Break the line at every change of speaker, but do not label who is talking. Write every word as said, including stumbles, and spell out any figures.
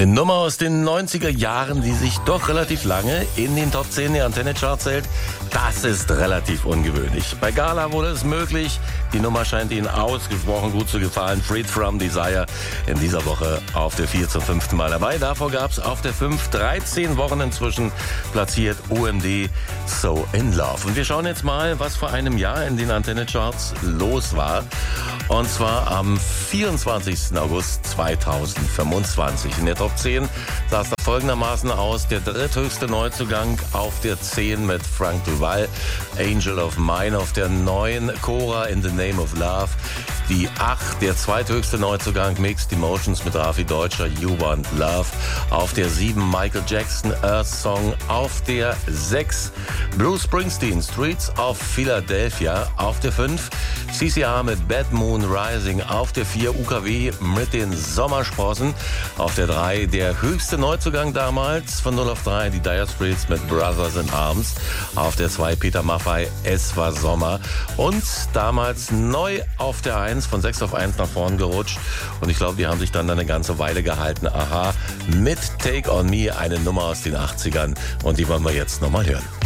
Eine Nummer aus den neunziger Jahren, die sich doch relativ lange in den Top zehn der Antenne-Charts hält. Das ist relativ ungewöhnlich. Bei Gala wurde es möglich. Die Nummer scheint Ihnen ausgesprochen gut zu gefallen. Freed from Desire in dieser Woche auf der vier zum fünften Mal dabei. Davor gab es auf der fünf dreizehn Wochen inzwischen platziert O M D So in Love. Und wir schauen jetzt mal, was vor einem Jahr in den Antenne-Charts los war. Und zwar am vierundzwanzigsten August zweitausendfünfundzwanzig. In der Top zehn sah es da folgendermaßen aus. Der dritthöchste Neuzugang auf der zehn mit Frank Duval, Angel of Mine. Auf der neun Cora in the Name of Love. Die acht, der zweithöchste Neuzugang, Mixed Emotions mit Raffi Deutscher, You Want Love. Auf der sieben Michael Jackson, Earth Song. Auf der sechs Bruce Springsteen, Streets of Philadelphia. Auf der fünf C C R mit Bad Moon Rising. Auf der vier U K W mit den Sommersprossen. Auf der drei der höchste Neuzugang damals von null auf drei, die Dire Straits mit Brothers in Arms. Auf der zwei Peter Maffay, Es war Sommer. Und damals neu auf der eins, von sechs auf eins nach vorn gerutscht. Und ich glaube, die haben sich dann eine ganze Weile gehalten. Aha, mit Take on Me, eine Nummer aus den achtzigern. Und die wollen wir jetzt nochmal hören.